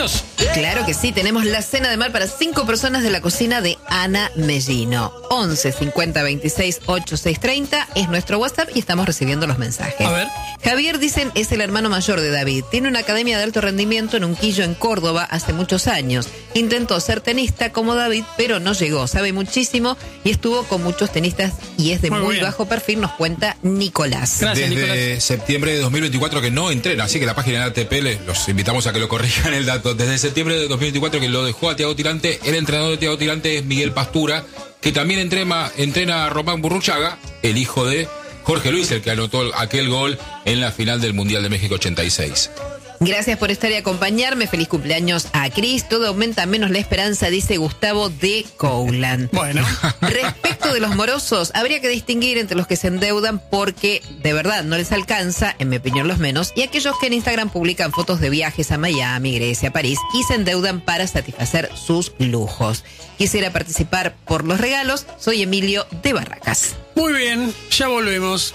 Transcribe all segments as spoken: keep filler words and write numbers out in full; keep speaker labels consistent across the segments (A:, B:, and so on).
A: cumpleaños?
B: Claro que sí, tenemos la cena de mar para cinco personas de la cocina de Ana Mellino. once cincuenta veintiséis ochenta y seis treinta es nuestro WhatsApp y estamos recibiendo los mensajes.
A: A ver.
B: Javier, dicen, es el hermano mayor de David. Tiene una academia de alto rendimiento en Unquillo, en Córdoba, hace muchos años. Intentó ser tenista como David, pero no llegó. Sabe muchísimo y estuvo con muchos tenistas y es de muy, muy bajo perfil, nos cuenta Nicolás.
C: Gracias,
D: Desde
C: Nicolás.
D: septiembre de dos mil veinticuatro que no entrena, así que la página de A T P les, los invitamos a que lo corrijan el dato. Desde septiembre de dos mil veinticuatro que lo dejó a Thiago Tirante, el entrenador de Thiago Tirante es Miguel Pastura, que también entrena, entrena a Román Burruchaga, el hijo de Jorge Luis, el que anotó aquel gol en la final del Mundial de México ochenta y seis.
B: Gracias por estar y acompañarme. Feliz cumpleaños a Cris. Todo aumenta menos la esperanza, dice Gustavo de Coulan.
A: Bueno.
B: Respecto de los morosos, habría que distinguir entre los que se endeudan porque de verdad no les alcanza, en mi opinión los menos, y aquellos que en Instagram publican fotos de viajes a Miami, Grecia, París y se endeudan para satisfacer sus lujos. Quisiera participar por los regalos. Soy Emilio de Barracas.
A: Muy bien, ya volvemos.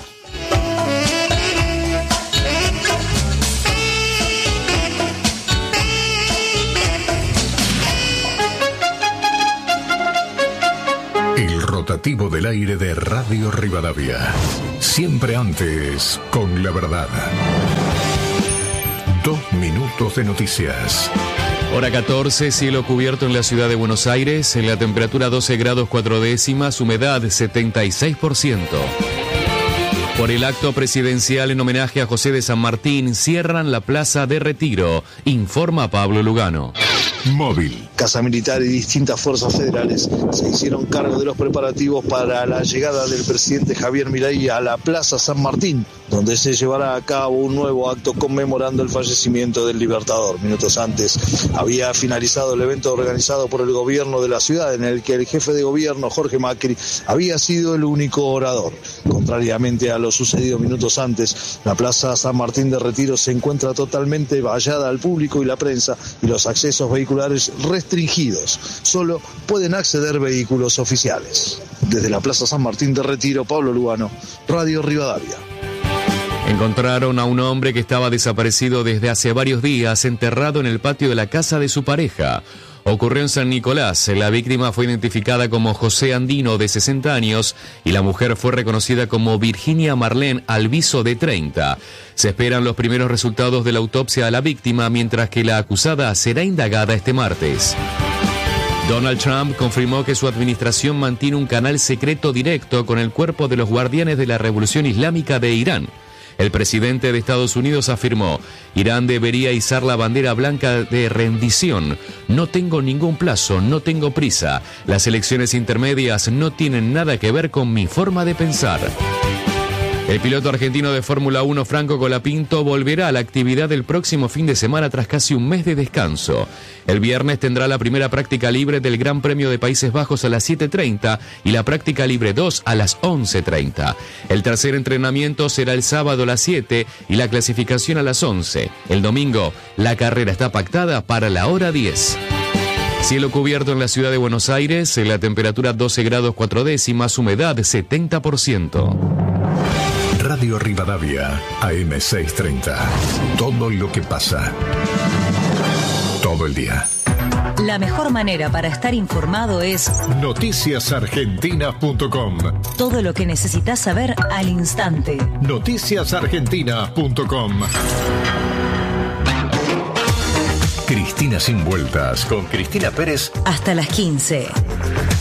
E: El rotativo del aire de Radio Rivadavia. Siempre antes, con la verdad. Dos minutos de noticias.
F: Hora catorce, cielo cubierto en la ciudad de Buenos Aires, en la temperatura doce grados cuatro décimas, humedad setenta y seis por ciento. Por el acto presidencial en homenaje a José de San Martín, cierran la Plaza de Retiro, informa Pablo Lugano.
E: Móvil.
G: Casa Militar y distintas fuerzas federales se hicieron cargo de los preparativos para la llegada del presidente Javier Milei a la Plaza San Martín, donde se llevará a cabo un nuevo acto conmemorando el fallecimiento del Libertador. Minutos antes había finalizado el evento organizado por el gobierno de la ciudad, en el que el jefe de gobierno, Jorge Macri, había sido el único orador. Contrariamente a lo sucedido minutos antes, la Plaza San Martín de Retiro se encuentra totalmente vallada al público y la prensa, y los accesos vehiculares restringidos. Solo pueden acceder vehículos oficiales. Desde la Plaza San Martín de Retiro, Pablo Lugano, Radio Rivadavia.
F: Encontraron a un hombre que estaba desaparecido desde hace varios días, enterrado en el patio de la casa de su pareja. Ocurrió en San Nicolás. La víctima fue identificada como José Andino, de sesenta años, y la mujer fue reconocida como Virginia Marlene Alviso, de treinta. Se esperan los primeros resultados de la autopsia a la víctima, mientras que la acusada será indagada este martes. Donald Trump confirmó que su administración mantiene un canal secreto directo con el cuerpo de los guardianes de la Revolución Islámica de Irán. El presidente de Estados Unidos afirmó: Irán debería izar la bandera blanca de rendición. No tengo ningún plazo, no tengo prisa. Las elecciones intermedias no tienen nada que ver con mi forma de pensar. El piloto argentino de Fórmula uno, Franco Colapinto, volverá a la actividad el próximo fin de semana tras casi un mes de descanso. El viernes tendrá la primera práctica libre del Gran Premio de Países Bajos a las siete treinta y la práctica libre dos a las once treinta. El tercer entrenamiento será el sábado a las siete y la clasificación a las once. El domingo, la carrera está pactada para la hora diez. Cielo cubierto en la ciudad de Buenos Aires, en la temperatura doce grados cuatro décimas, humedad setenta por ciento.
E: Radio Rivadavia, A M seiscientos treinta. Todo lo que pasa. Todo el día.
H: La mejor manera para estar informado es
E: noticias argentinas punto com.
H: Todo lo que necesitas saber al instante.
E: noticias argentinas punto com. Cristina sin vueltas con Cristina Pérez.
H: Hasta las quince.